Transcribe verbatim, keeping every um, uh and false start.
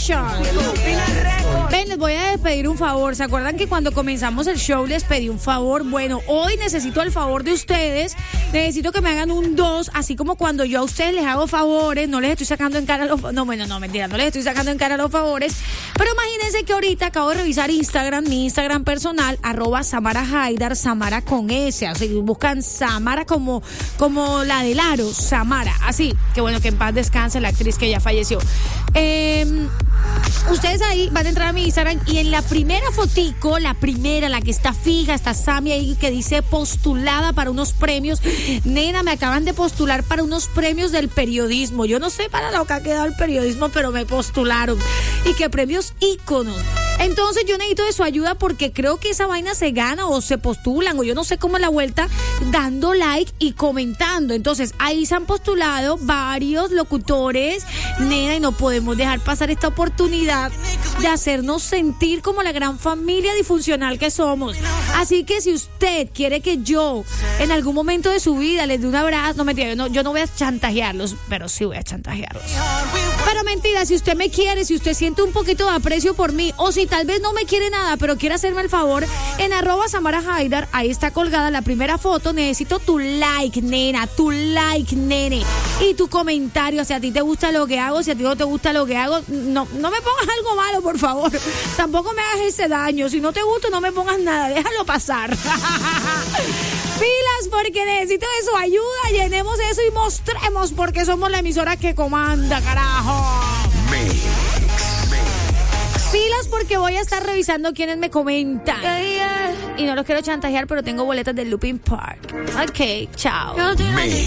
Nation. Ven, les voy a pedir un favor. ¿Se acuerdan que cuando comenzamos el show les pedí un favor? Bueno, hoy necesito el favor de ustedes. Necesito que me hagan un dos, así como cuando yo a ustedes les hago favores, no les estoy sacando en cara los... No, bueno, no, mentira, no les estoy sacando en cara los favores. Pero imagínense que ahorita acabo de revisar Instagram, mi Instagram personal, arroba Samara Haidar, Samara con S. O sea, buscan Samara como, como la del aro, Samara. Así, que bueno, que en paz descanse la actriz que ya falleció. Eh... Ustedes ahí van a entrar a mi Instagram y en la primera fotico, la primera, la que está fija, está Sammy ahí que dice postulada para unos premios. Nena, me acaban de postular para unos premios del periodismo. Yo no sé para lo que ha quedado el periodismo, pero me postularon. Y que premios íconos. Entonces yo necesito de su ayuda porque creo que esa vaina se gana o se postulan o yo no sé cómo es la vuelta, dando like y comentando. Entonces ahí se han postulado varios locutores, nena, y no podemos dejar pasar esta oportunidad de hacernos sentir como la gran familia disfuncional que somos. Así que si usted quiere que yo en algún momento de su vida les dé un abrazo, no mentira, yo no, yo no voy a chantajearlos, pero sí voy a chantajearlos. Pero mentira, si usted me quiere, si usted siente un poquito de aprecio por mí, o si tal vez no me quiere nada, pero quiere hacerme el favor, en arroba Samara Haidar, ahí está colgada la primera foto. Necesito tu like, nena, tu like, nene, y tu comentario. Si a ti te gusta lo que hago, si a ti no te gusta lo que hago, no, no me pongas algo malo, por favor. Tampoco me hagas ese daño. Si no te gusta, no me pongas nada, déjalo pasar. Pilas, porque necesito de su ayuda. Llenemos eso y mostremos porque somos la emisora que comanda, carajo. Mix, mix. Pilas, porque voy a estar revisando quienes me comentan. Yeah, yeah. Y no los quiero chantajear, pero tengo boletas del Looping Park. Ok, chao. Mix.